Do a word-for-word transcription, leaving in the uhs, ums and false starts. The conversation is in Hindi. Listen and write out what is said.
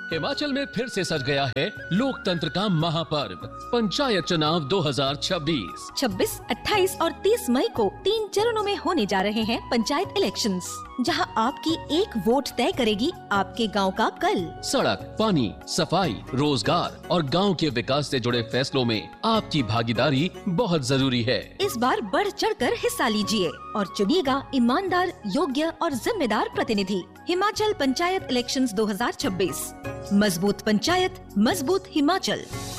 हिमाचल में फिर से सज गया है लोकतंत्र का महापर्व पंचायत चुनाव दो हज़ार छब्बीस। छब्बीस, अट्ठाईस और तीस मई को तीन चरणों में होने जा रहे हैं पंचायत इलेक्शंस, जहां आपकी एक वोट तय करेगी आपके गांव का कल। सड़क, पानी, सफाई, रोजगार और गांव के विकास से जुड़े फैसलों में आपकी भागीदारी बहुत जरूरी है। इस बार बढ़ चढ़कर हिस्सा लीजिए और चुनिएगा ईमानदार, योग्य और जिम्मेदार प्रतिनिधि। हिमाचल पंचायत इलेक्शंस दो हज़ार छब्बीस। मजबूत पंचायत, मजबूत हिमाचल।